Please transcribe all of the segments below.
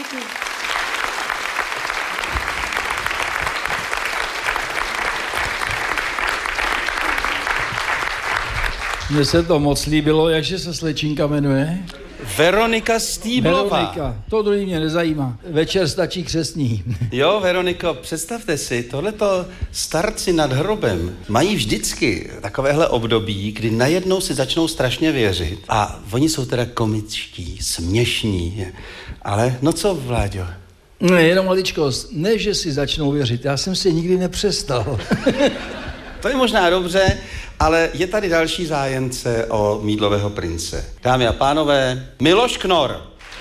Děkuji. Mně se to moc líbilo, jakže se slečinka jmenuje? Veronika Stýblová. Veronika, to druhý mě nezajímá. Večer stačí křestní. Jo, Veroniko, představte si, tohleto starci nad hrobem mají vždycky takovéhle období, kdy najednou si začnou strašně věřit. A oni jsou teda komičtí, směšní. Ale no co, Vláďo? Ne, jenom maličkost. Ne, že si začnou věřit, já jsem si nikdy nepřestal. To je možná dobře, ale je tady další zájemce o Mýdlového prince. Dámy a pánové, Miloš Knor.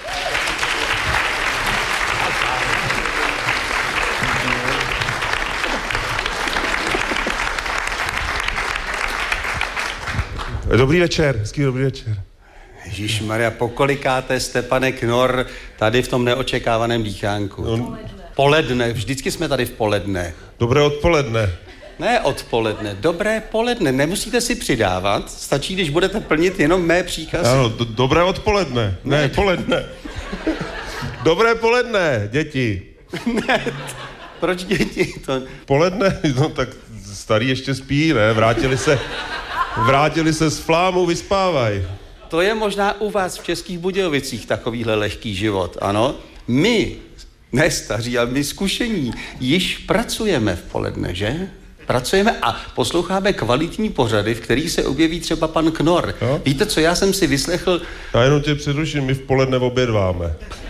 Dobrý večer, hezký dobrý večer. Ježišmarja, pokolikáte jste, pane Knor, tady v tom neočekávaném dýchánku? Poledne, vždycky jsme tady v poledne. Dobré odpoledne. Ne odpoledne, dobré poledne. Nemusíte si přidávat, stačí, když budete plnit jenom mé příkazy. Ano, dobré odpoledne. Ne, poledne. Dobré poledne, děti. Ne, proč děti? To... Poledne? No tak starý ještě spí, ne? Vrátili se z flámu, vyspávaj. To je možná u vás v Českých Budějovicích takovýhle lehký život, ano? My, ne staří, ale my zkušení, již pracujeme v poledne, že? Pracujeme a posloucháme kvalitní pořady, v kterých se objeví třeba pan Knor. Jo? Víte, co já jsem si vyslechl? Já jenom tě přeruším, my v poledne obědváme.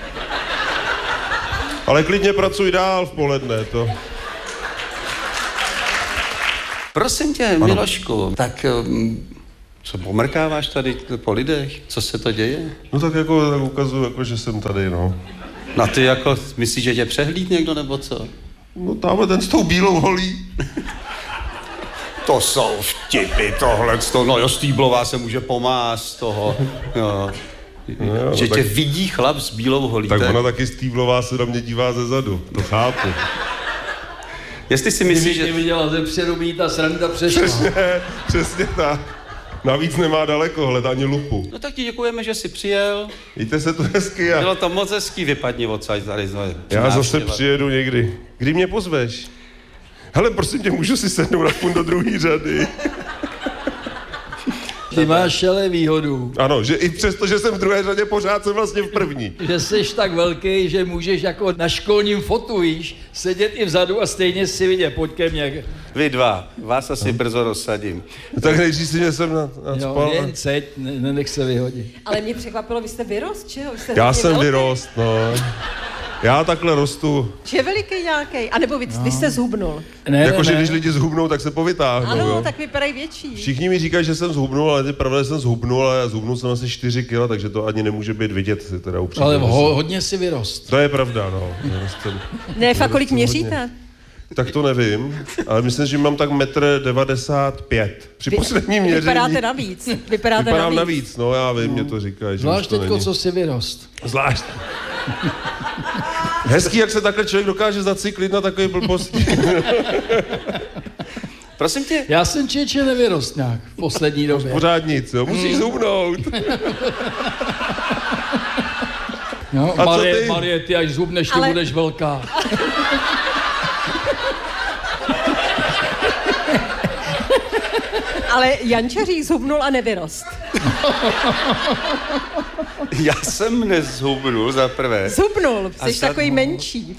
Ale klidně pracuj dál v poledne, to... Prosím tě, ano. Milošku, tak co pomrkáváš tady po lidech? Co se to děje? No tak jako tak ukazuju, jako, že jsem tady, no. No ty jako, myslíš, že tě přehlíd někdo, nebo co? No tamhle ten s tou bílou holí. To jsou vtipy, tohleto. No jo, Stýblová se může pomást toho. Jo. No, že tě vidí chlap s bílou holí. Tak ona taky Stýblová se na mě dívá ze zadu, to chápu. Jestli si myslíš, že... viděla ze předu, ta sranda přešla. Přesně tak. Navíc nemá daleko, hled ani lupu. No tak ti děkujeme, že jsi přijel. Mějte se tu hezky. Bylo to moc hezký, vypadni odsaď tady. Já zase přijedu někdy. Kdy mě pozveš? Hele, prosím tě, můžu si sednout aspoň do druhé řady? Ty máš ale výhodu. Ano, že i přesto, že jsem v druhé řadě, pořád jsem vlastně v první. Že jsi tak velký, že můžeš jako na školním fotu, víš, sedět i vzadu a stejně si vidět, pojď ke mně. Vy dva, vás asi brzo rozsadím. No, tak nejdřív si mě sem nadspal. Jo, jen ceď, nenech se vyhodit. Ale mě překvapilo, vy jste vyrost, čeho? Já jsem velký. Vyrost, no. Já takhle rostu. Že veliký nějaký, anebo vy jste zhubnul. Jakože když lidi zhubnou, tak se povytáhnou. Ano, jo? tak vypadají větší. Všichni mi říkají, že jsem zhubnul, ale je pravda, že jsem zhubnul, ale já zhubnul jsem asi 4 kg, takže to ani nemůže být vidět. Teda upřímně. Ale hodně si vyrost. To je pravda, no. Ne, fakt kolik měříte? Hodně. Tak to nevím, ale myslím, že mám tak 1,95 m. Při posledním měření. Vypadáte navíc. Vypadám navíc, no já vím, mě to říkají. Zvlášť teďko, co si vyrost. Zvlášť. Hezký, jak se takhle člověk dokáže zacyklit na takové blbosti. Prosím tě. Já jsem čeče nevyrost nějak v poslední době. Pořád nic, jo, musíš zhubnout. No, Marie, ty až zhubneš, ty budeš velká. Ale Jančaří zhubnul a nevyrost. Já jsem nezhubnul za prvé. Zhubnul, jsi takový menší.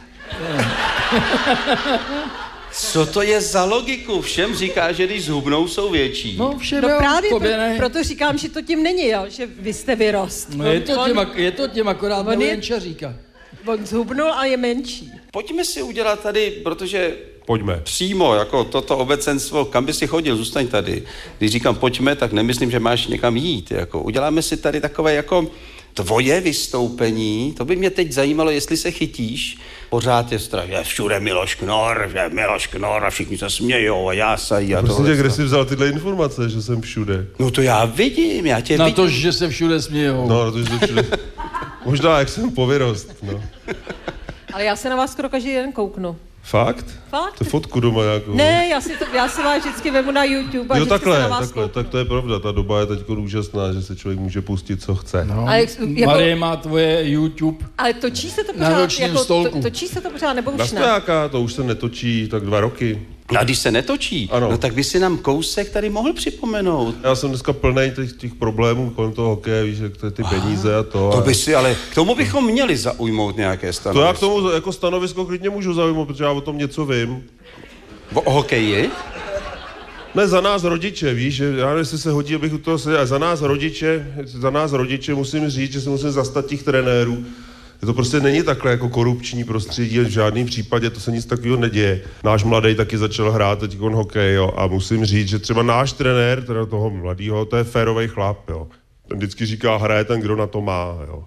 Co to je za logiku? Všem říká, že když zhubnou, jsou větší. No všem, no právě proto říkám, že to tím není, jo, že vy jste vyrost. No je to tím akorát Jančaříka. On zhubnul a je menší. Pojďme si udělat tady, protože... Pojďme. Přímo, jako toto obecenstvo, kam bys si chodil, zůstaň tady. Když říkám pojďme, tak nemyslím, že máš někam jít. Jako, uděláme si tady takové jako tvoje vystoupení. To by mě teď zajímalo, jestli se chytíš. Pořád je strašně, všude Miloš Knor a všichni se smějou a jásají. A prostě kde jsi vzal tyhle informace, že jsem všude? No to já vidím, já tě vidím. Na to, že se všude smějou. No, na to, že se všude... Možná, jak jsem povyrost, no. Ale já se na vás skoro každý den kouknu. Fakt. To fotku doma nějakou. Ne, já si vás vždycky vemu na YouTube a jo, vždycky se na vás takhle, tak to je pravda, ta doba je teď úžasná, že se člověk může pustit, co chce. No. Marie má tvoje YouTube. Ale točí se to pořád, točí se to pořád, nebo už ne? Jaká, to už se netočí tak 2 roky. A když se netočí, no tak by si nám kousek tady mohl připomenout. Já jsem dneska plnej těch problémů kolem toho hokeje, víš, jak to je ty peníze a to. To by si, ale k tomu bychom měli zaujmout nějaké stanovisko. To já k tomu jako stanovisko klidně můžu zaujmout, protože já o tom něco vím. O hokeji? Ne, za nás rodiče, víš, že já nevím, jestli se hodí, abych u toho seděl, za nás rodiče musím říct, že se musím zastat těch trenérů. To prostě není takhle jako korupční prostředí, v žádném případě to se nic takového neděje. Náš mladý taky začal hrát teď hokej, jo, a musím říct, že třeba náš trenér, teda toho mladýho, to je férovej chlap, jo. Ten vždycky říká, hraje ten, kdo na to má, jo.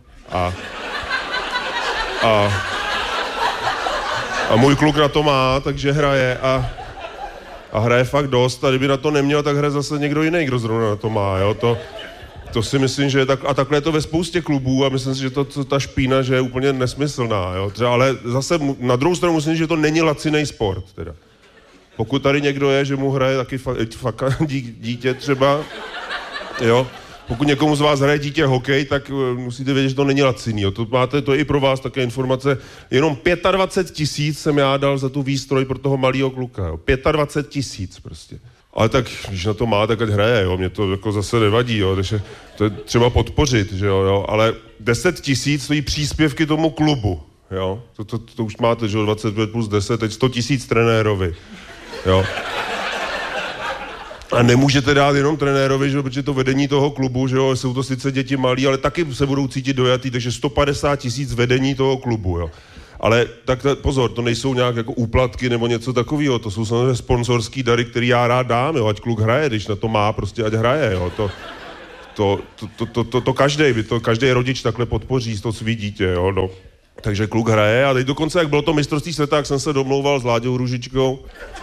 A můj kluk na to má, takže hraje a hraje fakt dost, a kdyby na to neměl, tak hraje zase někdo jiný, kdo zrovna na to má, jo. To si myslím, že je tak, a takhle je to ve spoustě klubů a myslím si, že ta špína, že je úplně nesmyslná, jo. Třeba, ale zase na druhou stranu musím říct, že to není lacinej sport, teda. Pokud tady někdo je, že mu hraje taky fakt dítě třeba, jo. Pokud někomu z vás hraje dítě hokej, tak musíte vědět, že to není laciný, jo. To je i pro vás také informace. Jenom 25 000 jsem já dal za tu výstroj pro toho malýho kluka, jo. 25 000 prostě. Ale tak, když na to má, tak ať hraje, jo, mě to jako zase nevadí, jo, takže to je třeba podpořit, že jo, ale 10 000 stojí příspěvky tomu klubu, jo, to už máte, že jo, 25 plus 10, teď 100 000 trenérovi, jo. A nemůžete dát jenom trenérovi, že jo, protože to vedení toho klubu, že jo, jsou to sice děti malí, ale taky se budou cítit dojatý, takže 150 000 vedení toho klubu, jo. Ale tak pozor, to nejsou nějak jako úplatky nebo něco takového, to jsou samozřejmě sponzorský dary, který já rád dám, jo, ať kluk hraje, když na to má, prostě ať hraje, jo, to každý rodič takhle podpoří to svý dítě, jo, no. Takže kluk hraje a teď dokonce, jak bylo to mistrovství světa, jak jsem se domlouval s Láďou Růžičkou,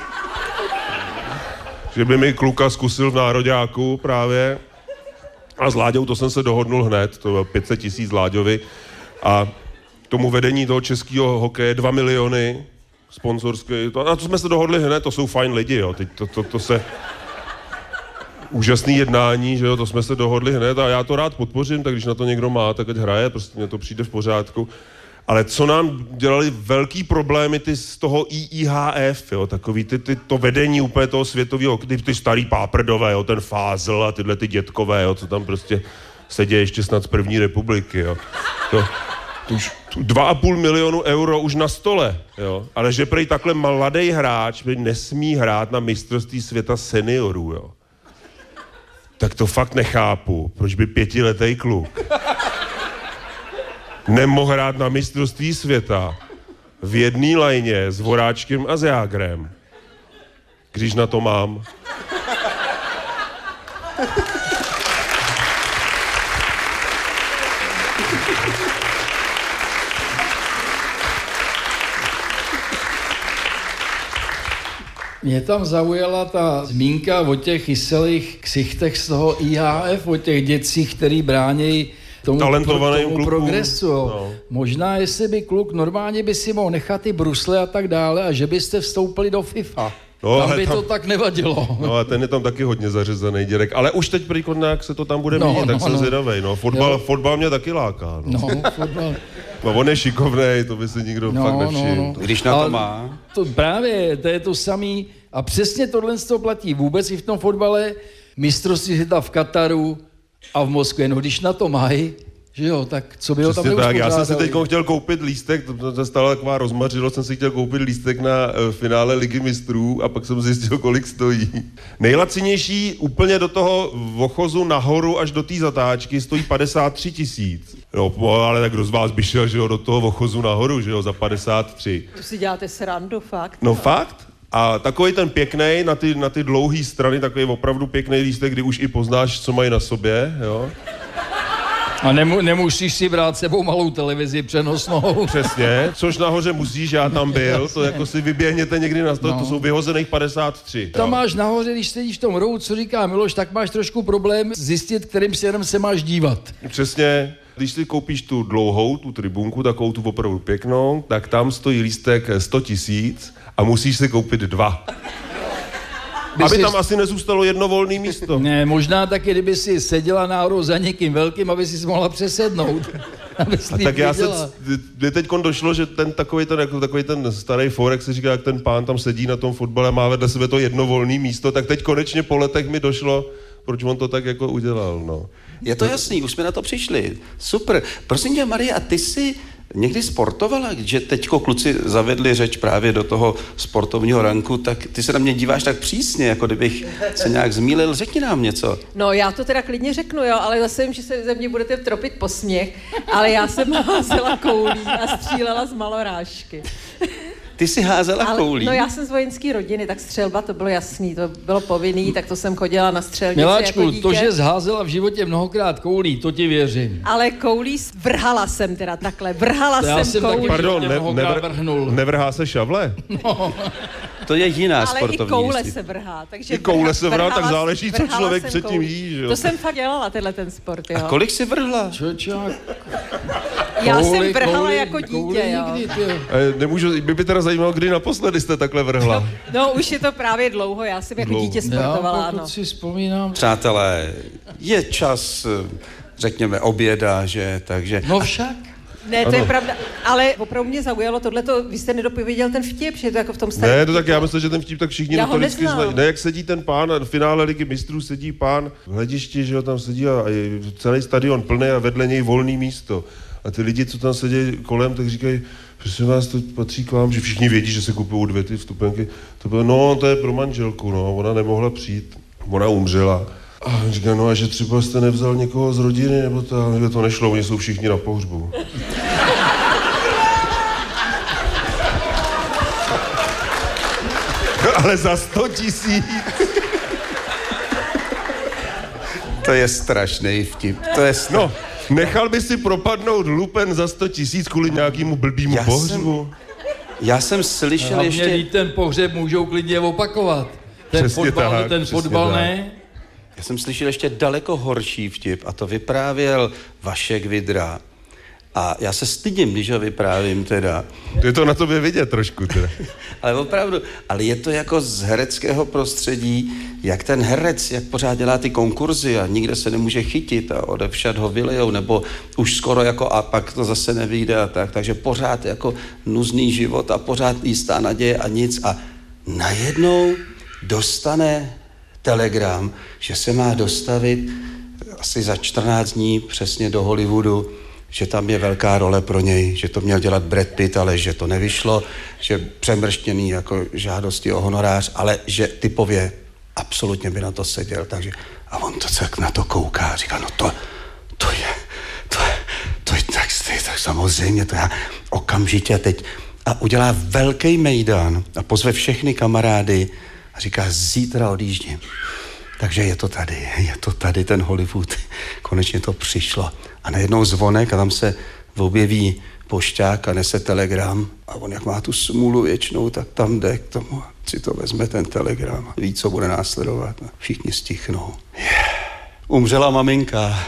že by mi kluka zkusil v nároďáku právě a s Láďou to jsem se dohodnul hned, to bylo 500 000 Láďovi a tomu vedení toho českého hokeje 2 miliony sponzorské. A to jsme se dohodli hned, to jsou fajn lidi, jo. Teď to se... Úžasný jednání, že jo, to jsme se dohodli hned a já to rád podpořím, tak když na to někdo má, tak ať hraje, prostě mně to přijde v pořádku. Ale co nám dělali velký problémy z toho IIHF, jo, takový to vedení úplně toho světového, ty starý páprdové, jo, ten Fázl a tyhle ty dětkové, jo, co tam prostě sedí ještě snad z první republiky, jo. To už 2,5 milionu euro už na stole, jo. Ale že prej takhle mladý hráč nesmí hrát na mistrovství světa seniorů, jo. Tak to fakt nechápu, proč by 5letý kluk nemohl hrát na mistrovství světa v jedné lajně s Voráčkem a s Jágrem, když na to mám. Mě tam zaujala ta zmínka o těch kyselých ksichtech z toho IHF, o těch dětcích, který bránějí tomu progresu. No. Možná, jestli by kluk normálně by si mohl nechat ty brusle a tak dále a že byste vstoupili do FIFA. No, tam by to tak nevadilo. No a ten je tam taky hodně zařezaný dědek. Ale už teď jak se to tam bude měnit, tak jsem zvědavej. No. Fotbal mě taky láká. No, fotbal. No, on je šikovnej, to by si nikdo fakt nevšiml. No. Když na to má. To právě, to je to samý. A přesně tohle z toho platí vůbec i v tom fotbale. Mistrovství světa v Kataru a v Moskvě. No když na to mají, že jo, tak co by ho tam neuspořádali. Já jsem si teď chtěl koupit lístek, to se stala taková rozmařilost, jsem si chtěl koupit lístek na finále Ligy mistrů a pak jsem zjistil, kolik stojí. Nejlacinější úplně do toho vochozu nahoru až do té zatáčky stojí 53 000. No, ale tak kdo z vás by šel, že jo, do toho vochozu nahoru, že jo, za 53. To si děláte srandu, fakt? No fakt? A takový ten pěknej, na ty dlouhé strany, takový opravdu pěkný lístek, kdy už i poznáš, co mají na sobě, jo. A nemusíš si brát sebou malou televizi přenosnou. Přesně, což nahoře musíš, já tam byl, to jako si vyběhněte někdy na to, to jsou vyhozených 53. Tam máš nahoře, když sedíš v tom rohu, co říká Miloš, tak máš trošku problém zjistit, kterým směrem se máš dívat. Přesně. Když si koupíš tu dlouhou, tu tribunku, takovou tu opravdu pěknou, tak tam stojí lístek 100 000 a musíš si koupit 2. Aby tam asi nezůstalo jedno volné místo. Ne, možná taky, kdyby si seděla náhodou za někým velkým, aby si mohla přesednout. Tak mě teďkon došlo, že takový ten starý forek se říká, jak ten pán tam sedí na tom fotbale, má vedle sebe to jedno volné místo, tak teď konečně po letech mi došlo, proč on to tak jako udělal, no. Je to jasný, už jsme na to přišli. Super. Prosím tě, Marie, a ty jsi někdy sportovala, že teďko kluci zavedli řeč právě do toho sportovního ranku, tak ty se na mě díváš tak přísně, jako kdybych se nějak zmýlil. Řekni nám něco. No, já to teda klidně řeknu, jo, ale zase vím, že se ze mě budete tropit posměch, ale já jsem házela koulí a střílela z malorážky. Ty jsi házela koulí? No, já jsem z vojenské rodiny, tak střelba, to bylo jasný, to bylo povinný, tak to jsem chodila na střelnici. Miláčku, jako dítě. To, že zházela v životě mnohokrát koulí, to ti věřím. Ale koulí vrhala jsem teda takhle, vrhala jsem koulí. Pardon, nevrhá se šavle? No. To je jiná ale sportovní i koule jistý. se vrhá. Takže i koule se vrhá, tak záleží, co člověk předtím jí, že jo? To jsem fakt dělala, ten sport, jo. A kolik jsi vrhla? Já jsem vrhala jako dítě, jo. Nemůžu, by teda zajímalo, kdy naposledy jste takhle vrhla. No, už je to právě dlouho, já jsem jako dítě sportovala, já, ano. si vzpomínám. Přátelé, je čas, řekněme, oběda, že, takže... No však. Ne, to je pravda, ale opravdu mě zaujalo tohleto, vy jste nedopověděl ten vtip, že je to jako v tom starém. Ne, to tak já myslím, že ten vtip tak všichni notoricky znají. Ne, jak sedí ten pán, v finále Ligy mistrů sedí pán v hledišti, že jo, tam sedí a je celý stadion plný a vedle něj volný místo. A ty lidi, co tam sedí kolem, tak říkají, prosím vás, to patří k vám, že všichni vědí, že se kupují 2 ty vstupenky. To bylo, no, to je pro manželku, no, ona nemohla přijít, ona umřela. A říká, no a že třeba jste nevzal někoho z rodiny, nebo to nešlo, oni jsou všichni na pohřbu. Ale za 100 000. To je strašný vtip, to je No, nechal by si propadnout lupen za 100 000 kvůli nějakému blbýmu pohřbu? Já jsem slyšel ještě... ten pohřeb můžou klidně opakovat. Ten fotbal ne. Já jsem slyšel ještě daleko horší vtip a to vyprávěl Vašek Vidra. A já se stydím, když ho vyprávím teda. Je to na tobě vidět trošku teda. Ale opravdu, ale je to jako z hereckého prostředí, jak ten herec, jak pořád dělá ty konkurzy a nikde se nemůže chytit a odevšad ho vylejou, nebo už skoro jako a pak to zase nevyjde a tak. Takže pořád jako nuzný život a pořád jistá naděje a nic a najednou dostane telegram, že se má dostavit asi za 14 dní přesně do Hollywoodu, že tam je velká role pro něj, že to měl dělat Brad Pitt, ale že to nevyšlo, že přemrštěný jako žádosti o honorář, ale že typově absolutně by na to seděl, takže a on to tak na to kouká, říká, no to je tak samozřejmě, to já okamžitě teď a udělá velký mejdan a pozve všechny kamarády a říká, zítra odjíždím. Takže je to tady ten Hollywood, konečně to přišlo. A najednou zvonek a tam se objeví pošťák a nese telegram a on jak má tu smůlu věčnou, tak tam jde k tomu a si to vezme ten telegram a ví, co bude následovat. A všichni stichnou. Umřela maminka.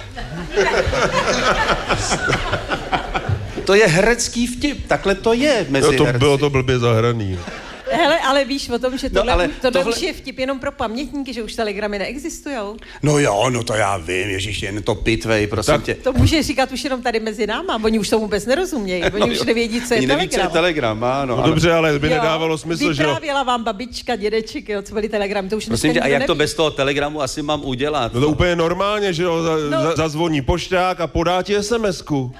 To je herecký vtip, takhle to je mezi herci. Bylo to blbě zahraný. Hele, ale víš o tom, že tohle už je vtip jenom pro pamětníky, že už telegramy neexistujou? No jo, no to já vím, ježiš, jen to pitvej, prosím tě. To může říkat už jenom tady mezi náma, oni už tomu vůbec nerozumějí, oni už nevědí, co je telegram. Neví, co je telegram, ano. No dobře, ale by nedávalo smysl, že... Vyprávěla vám babička, dědeček, jo, co byly telegramy, to už prosím tě, a jak to bez toho telegramu asi mám udělat? No to úplně normálně, že jo, zazvoní pošťák a podá ti SMS-ku.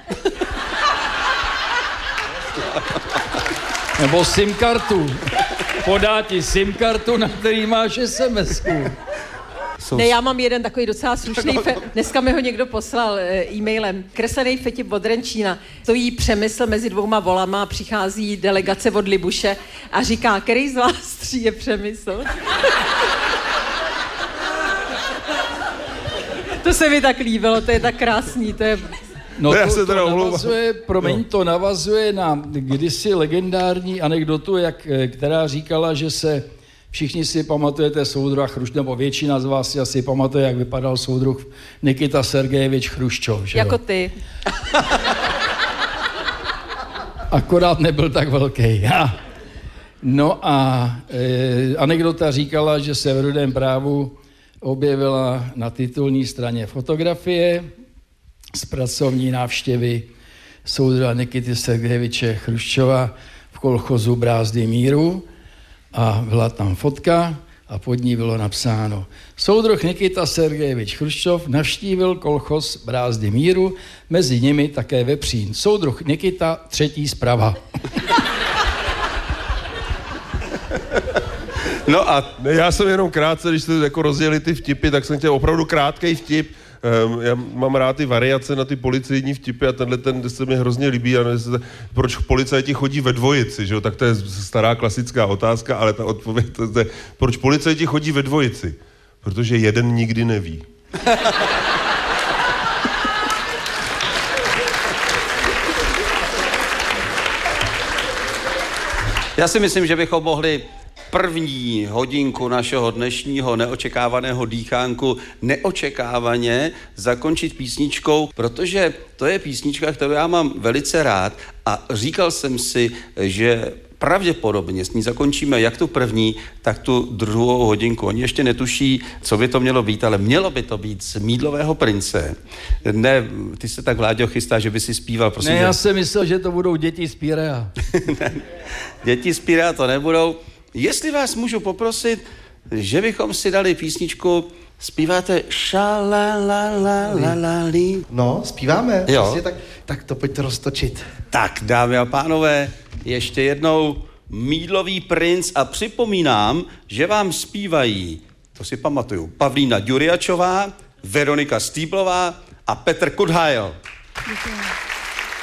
Nebo SIM kartu. Podá ti SIM kartu, na který máš SMS-ku. Ne, já mám jeden takový docela slušný, dneska mi ho někdo poslal e-mailem. Kreslený fetip od Renčína. Stojí Přemysl mezi 2 volama, přichází delegace od Libuše a říká, který z vás 3 je Přemysl? To se mi tak líbilo, to je tak krásný, to je... No to navazuje na kdysi legendární anekdotu, která říkala, že se Všichni si pamatujete soudruha Chruščova, nebo většina z vás si asi pamatuje, jak vypadal soudruh Nikita Sergejevič Chruščov. Že jako ty. Akorát nebyl tak velký. No a anekdota říkala, že se v Rudém právu objevila na titulní straně fotografie z pracovní návštěvy soudruha Nikity Sergejeviče Chruščova v kolchozu Brázdy míru a byla tam fotka a pod ní bylo napsáno: soudruh Nikita Sergejevič Chruščov navštívil kolchoz Brázdy míru, mezi nimi také vepřín. Soudruh Nikita, třetí zprava. No a já jsem jenom krátce, když jste jako rozjeli ty vtipy, tak jsem chtěl opravdu krátkej vtip. Já mám rád ty variace na ty policejní vtipy a tenhle ten se mi hrozně líbí. A proč policajti chodí ve dvojici, že jo? Tak to je stará klasická otázka, ale ta odpověď je, proč policajti chodí ve dvojici? Protože jeden nikdy neví. Já si myslím, že bychom mohli první hodinku našeho dnešního neočekávaného dýchánku neočekávaně zakončit písničkou, protože to je písnička, kterou já mám velice rád a říkal jsem si, že pravděpodobně s ní zakončíme jak tu první, tak tu druhou hodinku. Oni ještě netuší, co by to mělo být, ale mělo by to být z Mýdlového prince. Ne, ty se tak, Vláďo, chystá, že by si zpíval. Prosím, ne, já jsem myslel, že to budou děti z Pirea. Děti z Pirea to nebudou. Jestli vás můžu poprosit, že bychom si dali písničku, zpíváte šalalalalalalí. No, zpíváme. Jo. Vlastně, tak to pojďte roztočit. Tak, dámy a pánové, ještě jednou Mýdlový princ a připomínám, že vám zpívají, to si pamatuju, Pavlína Ďuriačová, Veronika Stýblová a Petr Kudhajl. Děkujeme.